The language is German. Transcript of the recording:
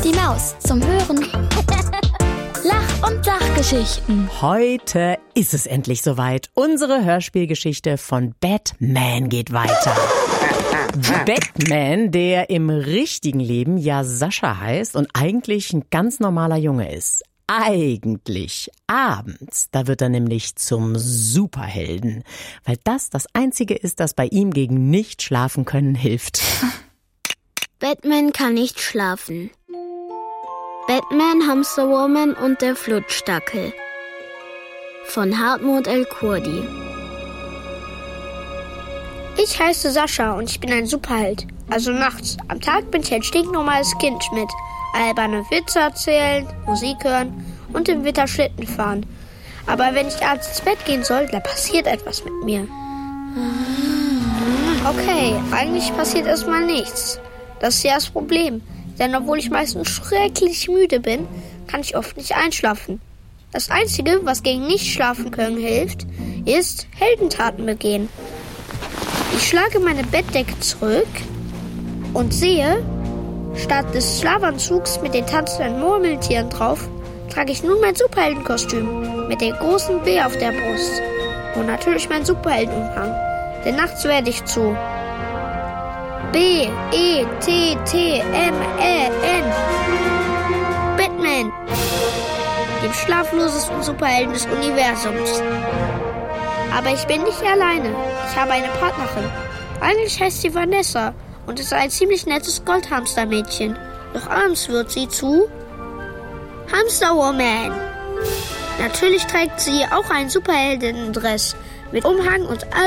Die Maus zum Hören. Lach- und Sachgeschichten. Heute ist es endlich soweit. Unsere Hörspielgeschichte von Batman geht weiter. Batman, der im richtigen Leben ja Sascha heißt und eigentlich ein ganz normaler Junge ist. Eigentlich abends, da wird er nämlich zum Superhelden, weil das Einzige ist, das bei ihm gegen nicht schlafen können hilft. Batman kann nicht schlafen. Batman, Hamsterwoman und der Flutschdackel von Hartmut L. Kurdi. Ich heiße Sascha und ich bin ein Superheld. Also nachts. Am Tag bin ich ein stinknormales Kind mit alberne Witze erzählen, Musik hören und im Winter Schlitten fahren. Aber wenn ich abends ins Bett gehen soll, dann passiert etwas mit mir. Okay, eigentlich passiert erstmal nichts. Das ist ja das Problem. Denn obwohl ich meistens schrecklich müde bin, kann ich oft nicht einschlafen. Das Einzige, was gegen nicht schlafen können hilft, ist Heldentaten begehen. Ich schlage meine Bettdecke zurück und sehe, statt des Schlafanzugs mit den tanzenden Murmeltieren drauf, trage ich nun mein Superheldenkostüm mit dem großen B auf der Brust. Und natürlich mein Superheldenumhang, denn nachts werde ich zu B-E-T-T-M-E-N Batman, dem schlaflosesten Superhelden des Universums. Aber ich bin nicht alleine. Ich habe eine Partnerin. Eigentlich heißt sie Vanessa und ist ein ziemlich nettes Goldhamstermädchen. Doch abends wird sie zu Hamsterwoman. Natürlich trägt sie auch einen Superheldinnendress mit Umhang und all